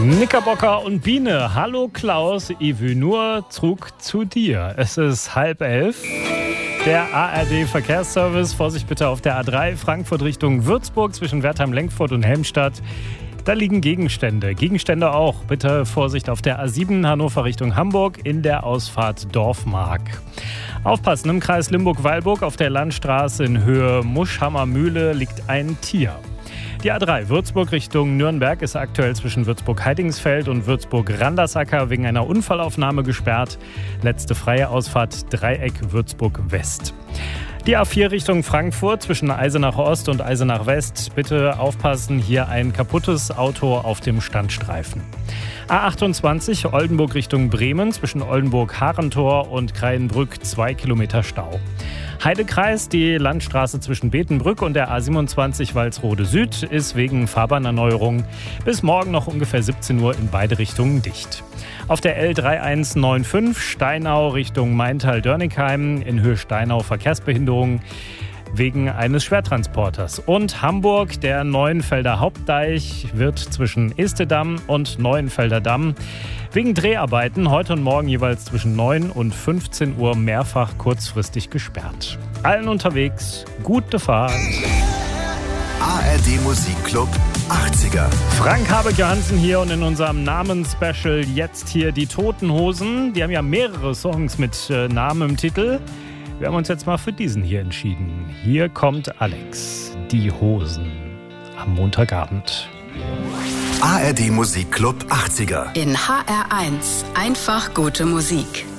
Knickerbocker und Biene. Hallo Klaus, ich will nur zurück zu dir. Es ist 10:30. Der ARD-Verkehrsservice. Vorsicht bitte auf der A3 Frankfurt Richtung Würzburg zwischen Wertheim-Lenkfurt und Helmstadt. Da liegen Gegenstände. Gegenstände auch. Bitte Vorsicht auf der A7 Hannover Richtung Hamburg in der Ausfahrt Dorfmark. Aufpassen, im Kreis Limburg-Weilburg auf der Landstraße in Höhe Muschhammer-Mühle liegt ein Tier. Die A3 Würzburg Richtung Nürnberg ist aktuell zwischen Würzburg-Heidingsfeld und Würzburg-Randersacker wegen einer Unfallaufnahme gesperrt. Letzte freie Ausfahrt Dreieck Würzburg-West. Die A4 Richtung Frankfurt zwischen Eisenach Ost und Eisenach West. Bitte aufpassen, hier ein kaputtes Auto auf dem Standstreifen. A28 Oldenburg Richtung Bremen zwischen Oldenburg-Harentor und Kreienbrück 2 Kilometer Stau. Heidekreis, die Landstraße zwischen Betenbrück und der A27 Walsrode Süd ist wegen Fahrbahnerneuerung bis morgen noch ungefähr 17 Uhr in beide Richtungen dicht. Auf der L3195 Steinau Richtung Maintal-Dörnigheim in Höhe Steinau Verkehrsbehinderung wegen eines Schwertransporters. Und Hamburg, der Neuenfelder Hauptdeich wird zwischen Istedamm und Neuenfelder Damm wegen Dreharbeiten heute und morgen jeweils zwischen 9 und 15 Uhr mehrfach kurzfristig gesperrt. Allen unterwegs, gute Fahrt. ARD Musikclub 80er. Frank Habeck-Johansen hier und in unserem Namensspecial jetzt hier die Toten Hosen. Die haben ja mehrere Songs mit Namen im Titel. Wir haben uns jetzt mal für diesen hier entschieden. Hier kommt Alex, die Hosen, am Montagabend. ARD Musikclub 80er. In HR1 einfach gute Musik.